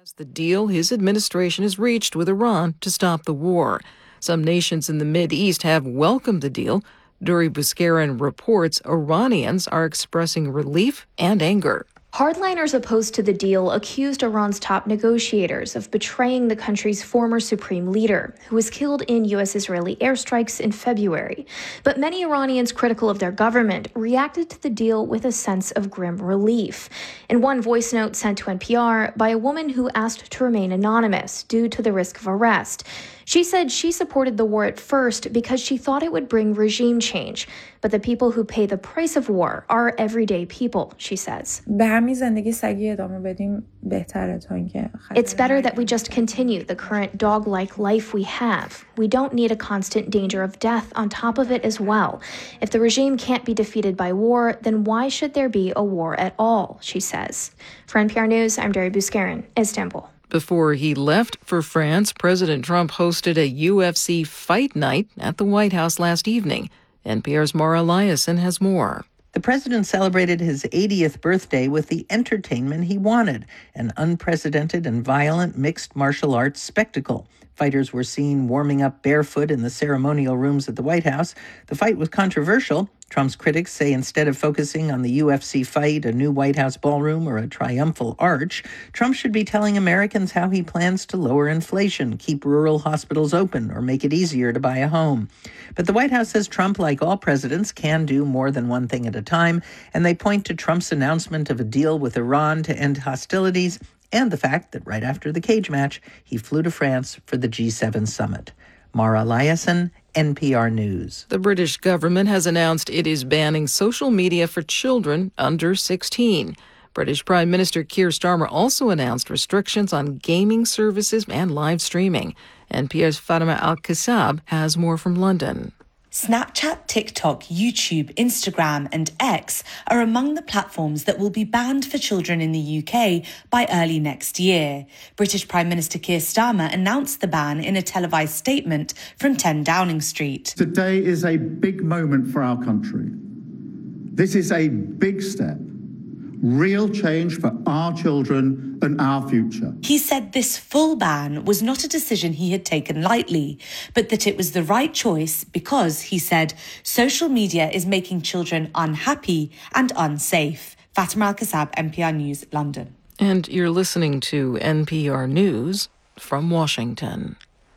The deal his administration has reached with Iran to stop the war. Some nations in the Mideast have welcomed the deal. Duri Buskarin reports Iranians are expressing relief and anger. Hardliners opposed to the deal accused Iran's top negotiators of betraying the country's former supreme leader, who was killed in U.S.-Israeli airstrikes in February. But many Iranians critical of their government reacted to the deal with a sense of grim relief. In one voice note sent to NPR by a woman who asked to remain anonymous due to the risk of arrest, she said she supported the war at first because she thought it would bring regime change. But the people who pay the price of war are everyday people, she says. It's better that we just continue the current dog-like life we have. We don't need a constant danger of death on top of it as well. If the regime can't be defeated by war, then why should there be a war at all, she says. For NPR News, I'm Duri Buskarin, Istanbul. Before he left for France, President Trump hosted a UFC fight night at the White House last evening. NPR's Mara Liasson has more. The president celebrated his 80th birthday with the entertainment he wanted, an unprecedented and violent mixed martial arts spectacle. Fighters were seen warming up barefoot in the ceremonial rooms at the White House. The fight was controversial. Trump's critics say instead of focusing on the UFC fight, a new White House ballroom, or a triumphal arch, Trump should be telling Americans how he plans to lower inflation, keep rural hospitals open, or make it easier to buy a home. But the White House says Trump, like all presidents, can do more than one thing at a time, and they point to Trump's announcement of a deal with Iran to end hostilities and the fact that right after the cage match, he flew to France for the G7 summit. Mara Liasson, NPR News. The British government has announced it is banning social media for children under 16. British Prime Minister Keir Starmer also announced restrictions on gaming services and live streaming. NPR's Fatima Al-Kassab has more from London. Snapchat, TikTok, YouTube, Instagram and X are among the platforms that will be banned for children in the UK by early next year. British Prime Minister Keir Starmer announced the ban in a televised statement from 10 Downing Street. Today is a big moment for our country. This is a big step. Real change for our children and our future. He said this full ban was not a decision he had taken lightly, but that it was the right choice because, he said, social media is making children unhappy and unsafe. Fatima Al-Kassab, NPR News, London. And you're listening to NPR News from Washington.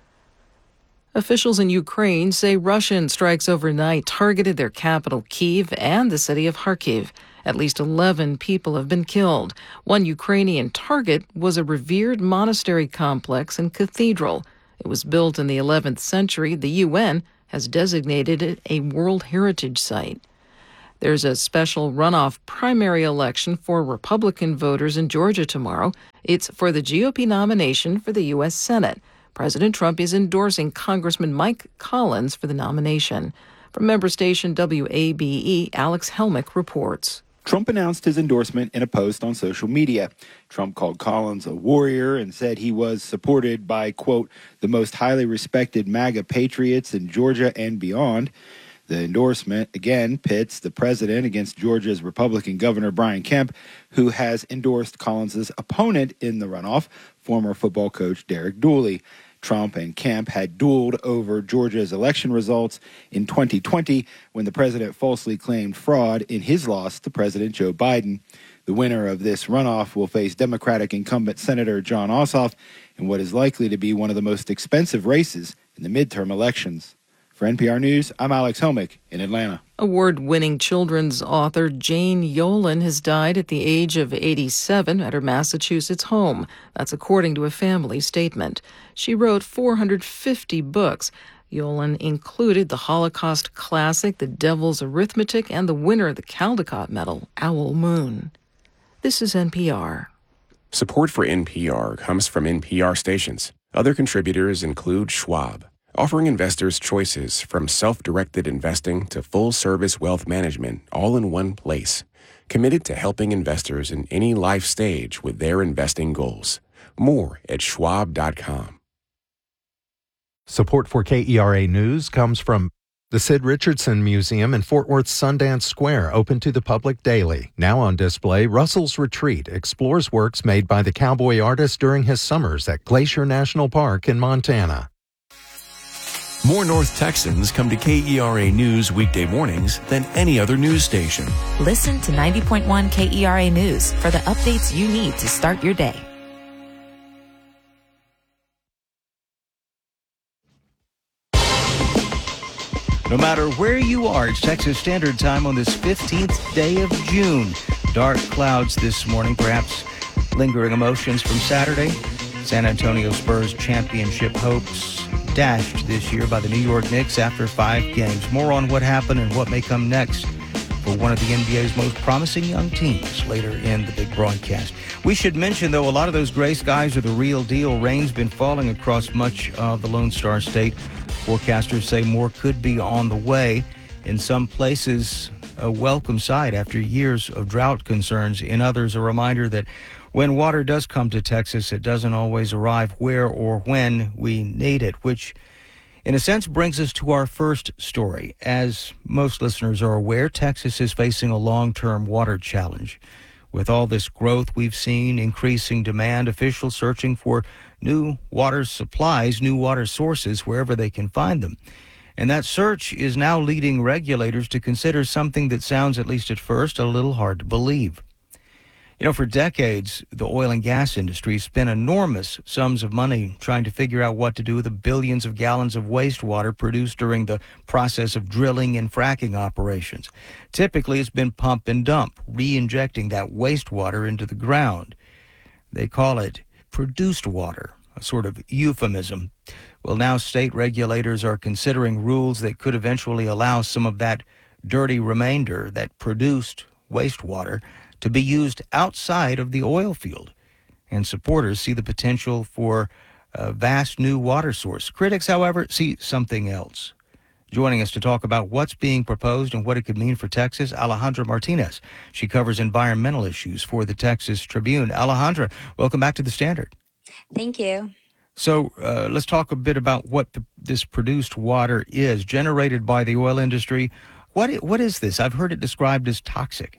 Officials in Ukraine say Russian strikes overnight targeted their capital, Kyiv, and the city of Kharkiv. At least 11 people have been killed. One Ukrainian target was a revered monastery complex and cathedral. It was built in the 11th century. The UN has designated it a World Heritage Site. There's a special runoff primary election for Republican voters in Georgia tomorrow. It's for the GOP nomination for the U.S. Senate. President Trump is endorsing Congressman Mike Collins for the nomination. From member station WABE, Alex Helmick reports. Trump announced his endorsement in a post on social media. Trump called Collins a warrior and said he was supported by, quote, the most highly respected MAGA patriots in Georgia and beyond. The endorsement, again, pits the president against Georgia's Republican Governor Brian Kemp, who has endorsed Collins' opponent in the runoff, former football coach Derek Dooley. Trump and Kemp had dueled over Georgia's election results in 2020 when the president falsely claimed fraud in his loss to President Joe Biden. The winner of this runoff will face Democratic incumbent Senator Jon Ossoff in what is likely to be one of the most expensive races in the midterm elections. For NPR News, I'm Alex Helmick in Atlanta. Award-winning children's author Jane Yolen has died at the age of 87 at her Massachusetts home. That's according to a family statement. She wrote 450 books. Yolen included the Holocaust classic The Devil's Arithmetic and the winner of the Caldecott Medal, Owl Moon. This is NPR. Support for NPR comes from NPR stations. Other contributors include Schwab, offering investors choices from self-directed investing to full-service wealth management all in one place. Committed to helping investors in any life stage with their investing goals. More at schwab.com. Support for KERA News comes from The Sid Richardson Museum in Fort Worth's Sundance Square open to the public daily. Now on display, Russell's Retreat explores works made by the cowboy artist during his summers at Glacier National Park in Montana. More North Texans come to KERA News weekday mornings than any other news station. Listen to 90.1 KERA News for the updates you need to start your day. No matter where you are, it's Texas Standard Time on this 15th day of June. Dark clouds this morning, perhaps lingering emotions from Saturday. San Antonio Spurs championship hopes dashed this year by the New York Knicks after 5 games. More on what happened and what may come next for one of the NBA's most promising young teams later in the big broadcast. We should mention, though, a lot of those gray skies are the real deal. Rain's been falling across much of the Lone Star State. Forecasters say more could be on the way. In some places, a welcome sight after years of drought concerns. In others, a reminder that when water does come to Texas, it doesn't always arrive where or when we need it, which in a sense brings us to our first story. As most listeners are aware, Texas is facing a long-term water challenge. With all this growth we've seen, increasing demand, officials searching for new water supplies, new water sources, wherever they can find them. And that search is now leading regulators to consider something that sounds, at least at first, a little hard to believe. You know, for decades, the oil and gas industry spent enormous sums of money trying to figure out what to do with the billions of gallons of wastewater produced during the process of drilling and fracking operations. Typically, it's been pump and dump, re-injecting that wastewater into the ground. They call it produced water, a sort of euphemism. Well, now state regulators are considering rules that could eventually allow some of that dirty remainder, that produced wastewater, to be used outside of the oil field. And supporters see the potential for a vast new water source. Critics, however, see something else. Joining us to talk about what's being proposed and what it could mean for Texas, Alejandra Martinez. She covers environmental issues for the Texas Tribune. Alejandra, welcome back to the Standard. Thank you. So let's talk a bit about what this produced water is, generated by the oil industry. What is this? I've heard it described as toxic.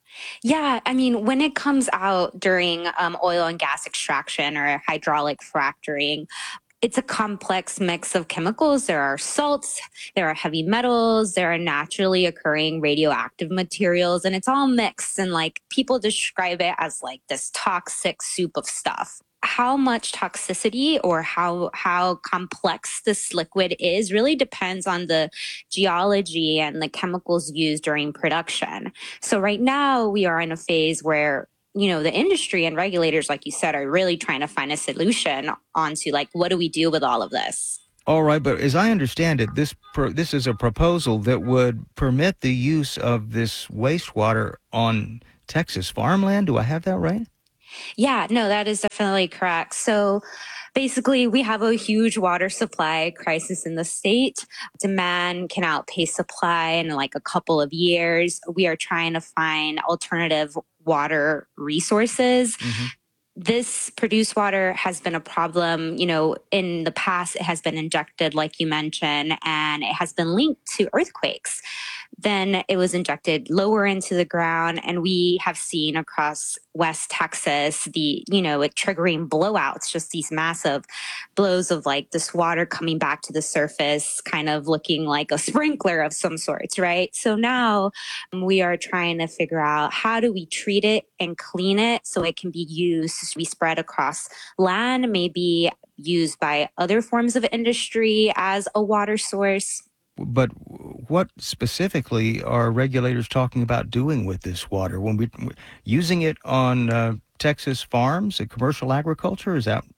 Yeah, I mean, when it comes out during oil and gas extraction or hydraulic fracturing, it's a complex mix of chemicals. There are salts, there are heavy metals, there are naturally occurring radioactive materials, and it's all mixed. And like people describe it as like this toxic soup of stuff. How much toxicity or how complex this liquid is really depends on the geology and the chemicals used during production. So right now we are in a phase where, you know, the industry and regulators, like you said, are really trying to find a solution onto like, what do we do with all of this? All right, but as I understand it, this is a proposal that would permit the use of this wastewater on Texas farmland. Do I have that right? Yeah, no, that is definitely correct. So basically, we have a huge water supply crisis in the state. Demand can outpace supply in like a couple of years. We are trying to find alternative water resources. Mm-hmm. This produced water has been a problem. You know, in the past, it has been injected, like you mentioned, and it has been linked to earthquakes. Then it was injected lower into the ground, and we have seen across West Texas it triggering blowouts, just these massive blows of like this water coming back to the surface, kind of looking like a sprinkler of some sorts, right? So now we are trying to figure out how do we treat it and clean it so it can be used to be spread across land, maybe used by other forms of industry as a water source. But what specifically are regulators talking about doing with this water? When we're using it on Texas farms, commercial agriculture, is that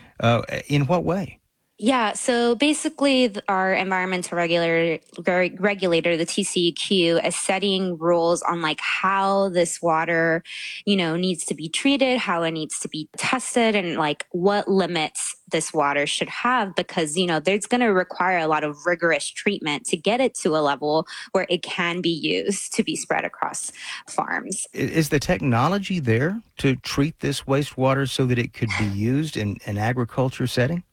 in what way? Yeah, so basically our environmental regulator, the TCEQ, is setting rules on like how this water, needs to be treated, how it needs to be tested, and like what limits this water should have, because, there's going to require a lot of rigorous treatment to get it to a level where it can be used to be spread across farms. Is the technology there to treat this wastewater so that it could be used in an agriculture setting?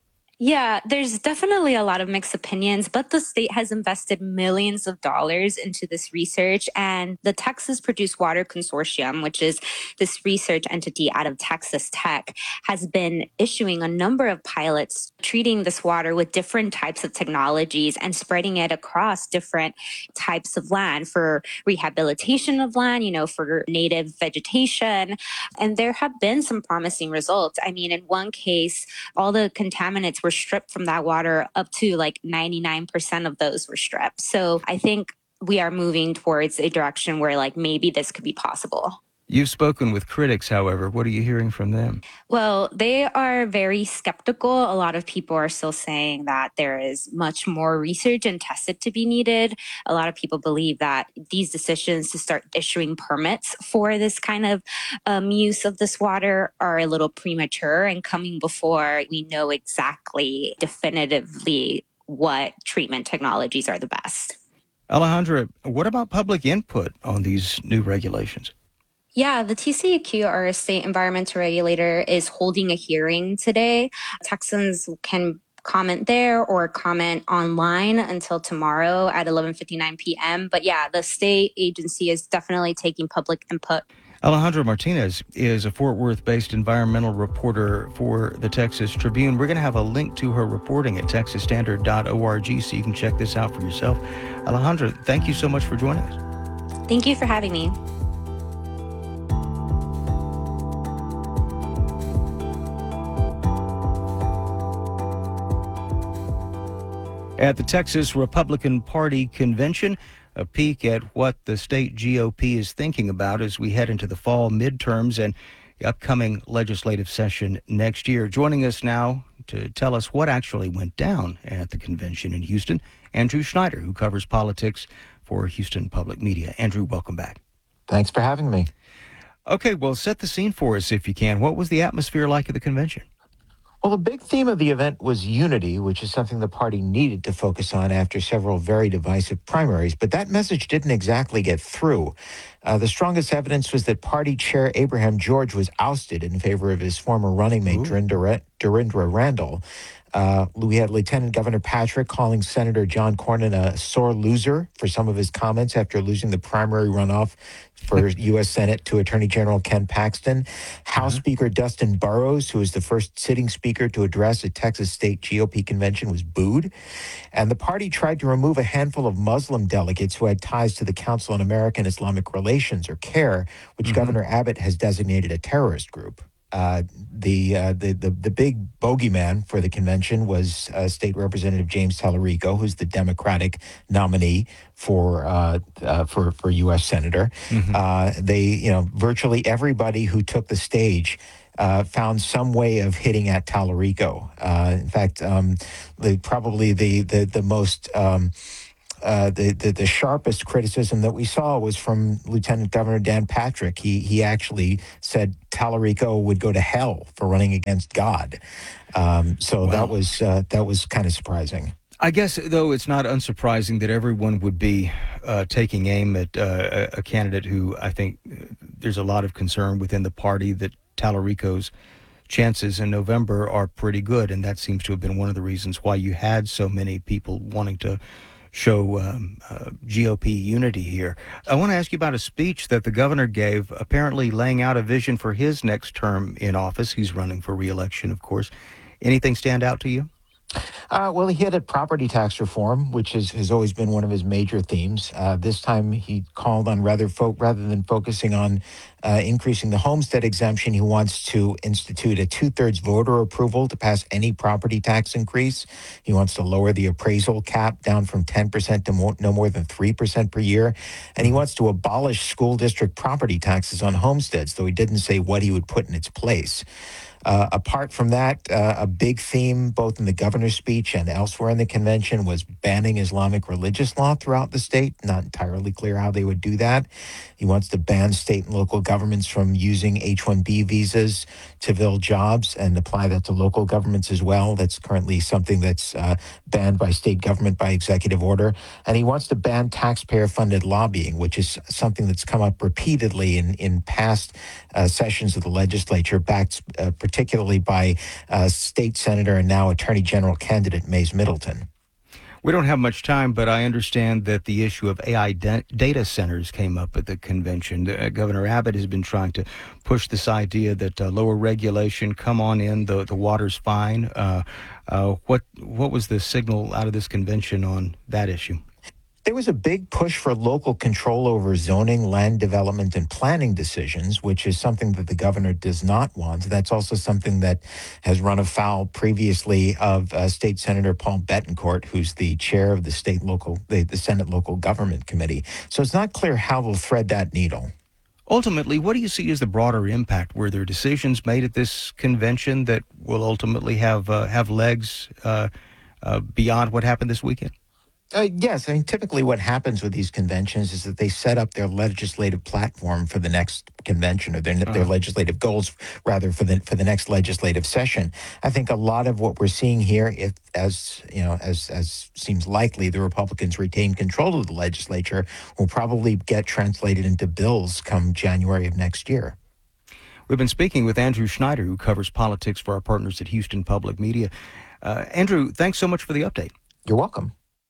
Yeah, there's definitely a lot of mixed opinions, but the state has invested millions of dollars into this research. And the Texas Produced Water Consortium, which is this research entity out of Texas Tech, has been issuing a number of pilots treating this water with different types of technologies and spreading it across different types of land for rehabilitation of land, for native vegetation. And there have been some promising results. I mean, in one case, all the contaminants were stripped from that water, up to like 99% of those were stripped. So I think we are moving towards a direction where like maybe this could be possible. You've spoken with critics, however. What are you hearing from them? Well, they are very skeptical. A lot of people are still saying that there is much more research and tested to be needed. A lot of people believe that these decisions to start issuing permits for this kind of use of this water are a little premature and coming before we know exactly definitively what treatment technologies are the best. Alejandra, what about public input on these new regulations? Yeah, the TCEQ, our state environmental regulator, is holding a hearing today. Texans can comment there or comment online until tomorrow at 11:59 p.m. But yeah, the state agency is definitely taking public input. Alejandra Martinez is a Fort Worth-based environmental reporter for the Texas Tribune. We're going to have a link to her reporting at texasstandard.org so you can check this out for yourself. Alejandra, thank you so much for joining us. Thank you for having me. At the Texas Republican Party convention, a peek at what the state GOP is thinking about as we head into the fall midterms and the upcoming legislative session next year. Joining us now to tell us what actually went down at the convention in Houston, Andrew Schneider, who covers politics for Houston Public Media. Andrew, welcome back. Thanks for having me. Okay, well, set the scene for us if you can. What was the atmosphere like at the convention? Well, the big theme of the event was unity, which is something the party needed to focus on after several very divisive primaries. But that message didn't exactly get through. The strongest evidence was that party chair Abraham George was ousted in favor of his former running mate, Dorindra Randall. We had Lieutenant Governor Patrick calling Senator John Cornyn a sore loser for some of his comments after losing the primary runoff for U.S. Senate to Attorney General Ken Paxton. House Speaker Dustin Burrows, who was the first sitting speaker to address a Texas state GOP convention, was booed. And the party tried to remove a handful of Muslim delegates who had ties to the Council on American Islamic Relations, or CAIR, which Governor Abbott has designated a terrorist group. The big bogeyman for the convention was State Representative James Tallarico, who's the Democratic nominee for U.S. Senator. Virtually everybody who took the stage found some way of hitting at Tallarico. In fact, the most the sharpest criticism that we saw was from Lieutenant Governor Dan Patrick. He actually said Tallarico would go to hell for running against God. That was kind of surprising. I guess, though, it's not unsurprising that everyone would be taking aim at a candidate who I think there's a lot of concern within the party that Tallarico's chances in November are pretty good, and that seems to have been one of the reasons why you had so many people wanting to show GOP unity here. I want to ask you about a speech that the governor gave, apparently laying out a vision for his next term in office. He's running for re-election, of course. Anything stand out to you? Well, he hit at property tax reform, which has always been one of his major themes. This time he called on, rather than focusing on increasing the homestead exemption, he wants to institute a 2/3 voter approval to pass any property tax increase. He wants to lower the appraisal cap down from 10% to no more than 3% per year. And he wants to abolish school district property taxes on homesteads, though he didn't say what he would put in its place. Apart from that, a big theme both in the governor's speech and elsewhere in the convention was banning Islamic religious law throughout the state. Not entirely clear how they would do that. He wants to ban state and local governments from using H-1B visas to fill jobs and apply that to local governments as well. That's currently something that's banned by state government by executive order. And he wants to ban taxpayer-funded lobbying, which is something that's come up repeatedly in past sessions of the legislature, backed particularly by State Senator and now Attorney General candidate Mays Middleton. We don't have much time, but I understand that the issue of AI data centers came up at the convention. Governor Abbott has been trying to push this idea that lower regulation, come on in, the water's fine. What was the signal out of this convention on that issue? There was a big push for local control over zoning, land development, and planning decisions, which is something that the governor does not want. That's also something that has run afoul previously of State Senator Paul Bettencourt, who's the chair of the the Senate Local Government Committee. So it's not clear how they'll thread that needle. Ultimately, what do you see as the broader impact? Were there decisions made at this convention that will ultimately have legs beyond what happened this weekend? Yes. I mean, typically what happens with these conventions is that they set up their legislative platform for the next convention, or their legislative goals, rather, for the next legislative session. I think a lot of what we're seeing here, as seems likely, the Republicans retain control of the legislature, will probably get translated into bills come January of next year. We've been speaking with Andrew Schneider, who covers politics for our partners at Houston Public Media. Andrew, thanks so much for the update. You're welcome.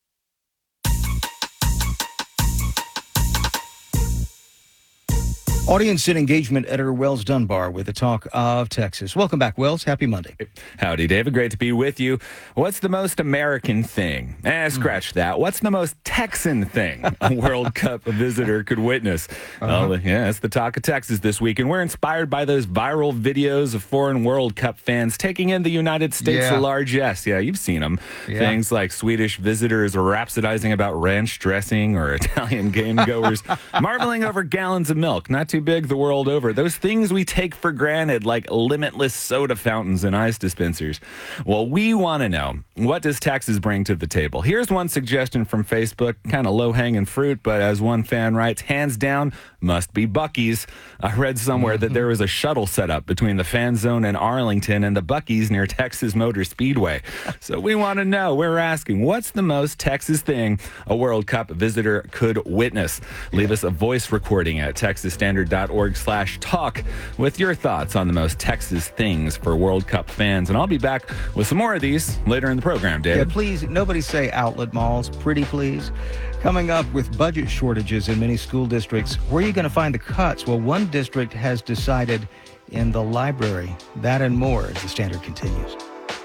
Audience and engagement editor Wells Dunbar with the Talk of Texas. Welcome back, Wells. Happy Monday. Howdy, David. Great to be with you. What's the most American thing? Scratch that. What's the most Texan thing a World Cup visitor could witness? Well, yeah, it's the Talk of Texas this week, and we're inspired by those viral videos of foreign World Cup fans taking in the United States largesse. Yeah, you've seen them. Yeah. Things like Swedish visitors rhapsodizing about ranch dressing, or Italian game goers marveling over gallons of milk. Not too big the world over. Those things we take for granted, like limitless soda fountains and ice dispensers. Well, we want to know, what does Texas bring to the table? Here's one suggestion from Facebook, kind of low-hanging fruit, but as one fan writes, hands down, must be Buc-ee's. I read somewhere that there was a shuttle set up between the fan zone in Arlington and the Buc-ee's near Texas Motor Speedway. So we want to know, we're asking, what's the most Texas thing a World Cup visitor could witness? Leave us a voice recording at texasstandard.org/talk with your thoughts on the most Texas things for World Cup fans. And I'll be back with some more of these later in the program, David. Yeah, please, nobody say outlet malls, pretty please. Coming up, with budget shortages in many school districts, where are you going to find the cuts? Well, one district has decided in the library. That and more as the Standard continues.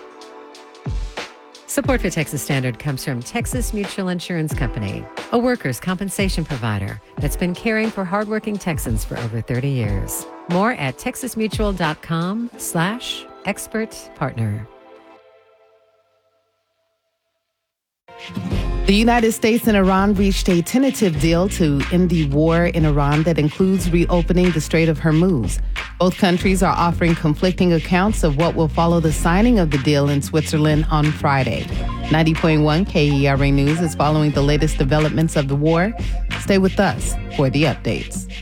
Support for Texas Standard comes from Texas Mutual Insurance Company, a workers' compensation provider that's been caring for hardworking Texans for over 30 years. More at texasmutual.com/expert partner. The United States and Iran reached a tentative deal to end the war in Iran that includes reopening the Strait of Hormuz. Both countries are offering conflicting accounts of what will follow the signing of the deal in Switzerland on Friday. 90.1 KERA News is following the latest developments of the war. Stay with us for the updates.